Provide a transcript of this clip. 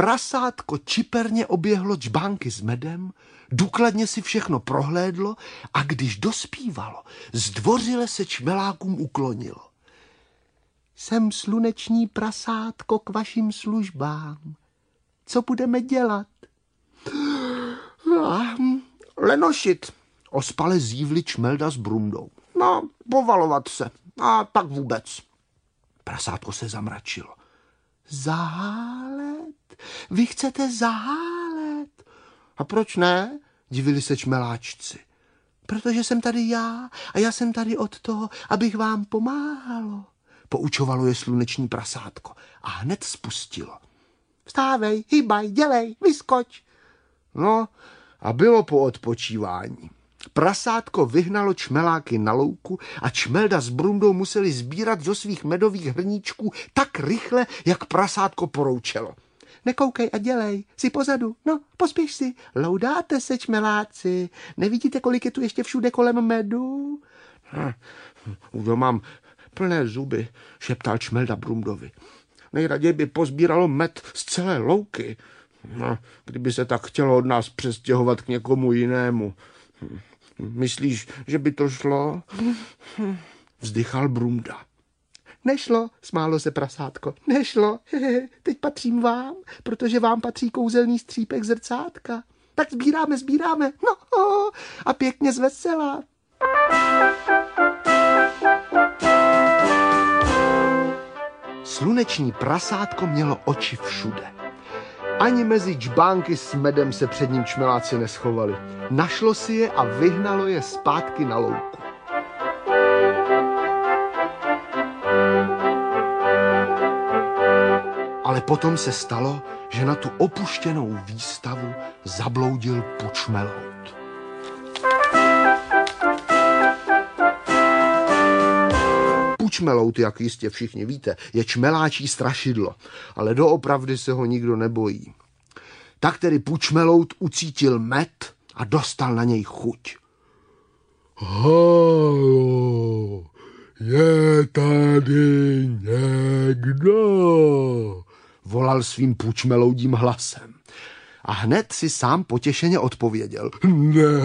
Prasátko čiperně oběhlo džbánky s medem, důkladně si všechno prohlédlo a když dospívalo, zdvořile se čmelákům uklonilo. Jsem sluneční prasátko k vašim službám. Co budeme dělat? Lenošit, ospale zívli Čmelda s Brundou. No, povalovat se. A tak vůbec. Prasátko se zamračilo. Zahálet? Vy chcete zahálet? A proč ne? Divili se čmeláčci. Protože jsem tady já a já jsem tady od toho, abych vám pomáhalo. Poučovalo je sluneční prasátko a hned spustilo. Vstávej, hýbaj, dělej, vyskoč. No a bylo po odpočívání. Prasátko vyhnalo čmeláky na louku a Čmelda s Brundou museli sbírat do svých medových hrníčků tak rychle, jak prasátko poroučelo. Nekoukej a dělej, jsi pozadu, no, pospěš si, loudáte se, čmeláci, nevidíte, kolik je tu ještě všude kolem medu? Už mám plné zuby, šeptal Čmelda Brundovi. Nejraději by pozbíralo med z celé louky. No, kdyby se tak chtělo od nás přestěhovat k někomu jinému. Myslíš, že by to šlo? Vzdychal Brunda. Nešlo, smálo se prasátko. Nešlo, teď patřím vám, protože vám patří kouzelný střípek zrcátka. Tak sbíráme, no a pěkně zvesela. Sluneční prasátko mělo oči všude. Ani mezi džbánky s medem se před ním čmeláci neschovali. Našlo si je a vyhnalo je zpátky na louku. Ale potom se stalo, že na tu opuštěnou výstavu zabloudil pučmelout. Pučmelout, jak jistě všichni víte, je čmeláčí strašidlo, ale doopravdy se ho nikdo nebojí. Tak tedy pučmelout ucítil med a dostal na něj chuť. Halo, je tady někdo? Volal svým pučmeloudím hlasem. A hned si sám potěšeně odpověděl. Ne.